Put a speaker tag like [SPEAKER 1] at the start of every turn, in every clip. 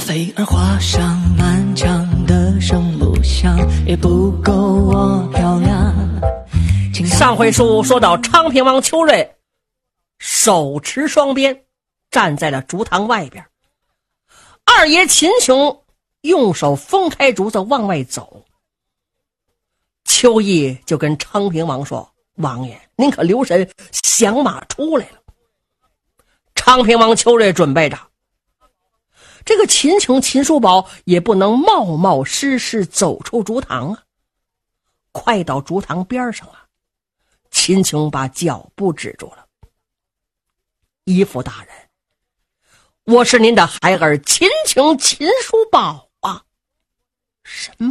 [SPEAKER 1] 飞儿画上满墙的生路香，也不够我漂亮。
[SPEAKER 2] 上回书说到昌平王邱瑞手持双鞭站在了竹堂外边，二爷秦琼用手分开竹子往外走。邱毅就跟昌平王说：王爷您可留神，响马出来了。昌平王邱瑞准备着，这个秦琼秦叔宝也不能冒冒失失走出竹堂啊。快到竹堂边上啊，秦琼把脚步止住了。姨父大人，我是您的孩儿秦琼秦叔宝啊。什么？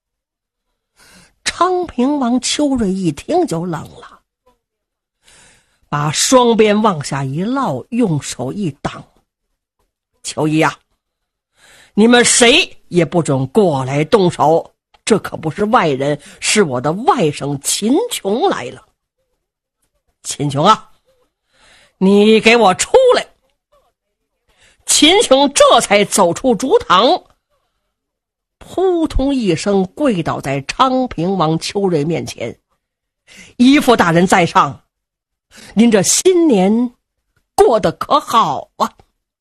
[SPEAKER 2] 昌平王邱瑞一听就愣了，把双鞭往下一落，用手一挡。邱姨啊，你们谁也不准过来动手，这可不是外人，是我的外甥秦琼来了。秦琼啊，你给我出来！秦琼这才走出竹堂，扑通一声跪倒在昌平王邱瑞面前。姨父大人在上，您这新年过得可好啊？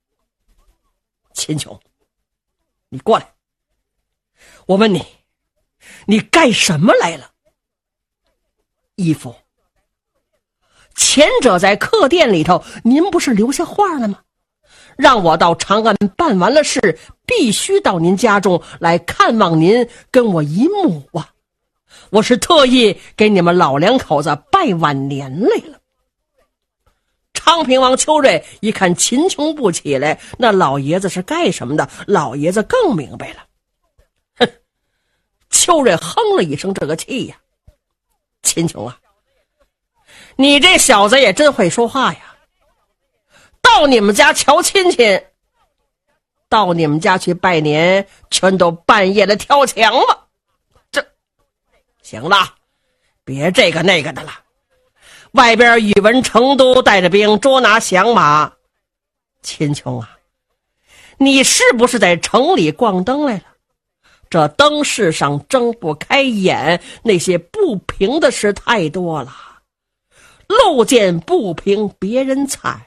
[SPEAKER 2] 秦琼，你过来，我问你，你干什么来了？姨父，前者在客店里头，您不是留下话了吗？让我到长安办完了事，必须到您家中来看望您跟我姨母啊！我是特意给你们老两口子拜晚年来了。昌平王邱瑞一看秦琼不起来，那老爷子是干什么的？老爷子更明白了。哼！邱瑞哼了一声这个气呀。秦琼啊，你这小子也真会说话呀！到你们家瞧亲戚，到你们家去拜年，全都半夜的跳墙了。这行了，别这个那个的了。外边宇文成都带着兵捉拿响马。秦琼啊，你是不是在城里逛灯来了？这灯市上睁不开眼，那些不平的事太多了，路见不平别人踩。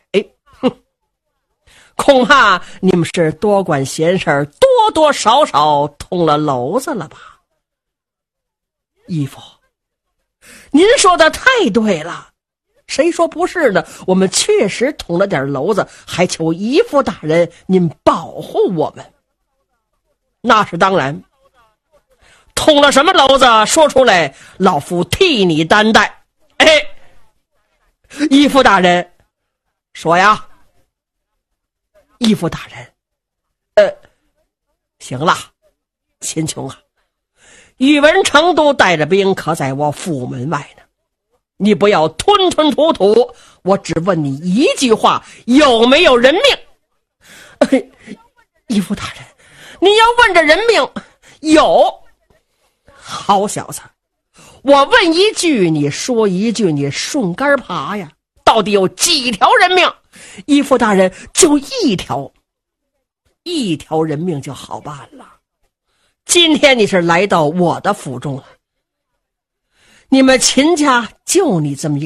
[SPEAKER 2] 恐怕你们是多管闲事，多多少少捅了娄子了吧？姨父，您说的太对了，谁说不是呢？我们确实捅了点娄子，还求姨父大人您保护我们。那是当然，捅了什么娄子说出来，老夫替你担待。哎，姨父大人说呀。姨父大人，行了，秦琼啊，宇文成都带着兵可在我府门外呢，你不要吞吞吐吐，我只问你一句话，有没有人命？姨父大人，你要问着人命，有。好小子，我问一句你说一句，你顺杆爬呀，到底有几条人命？姨父大人，就一条人命就好办了。今天你是来到我的府中了，你们秦家就你这么一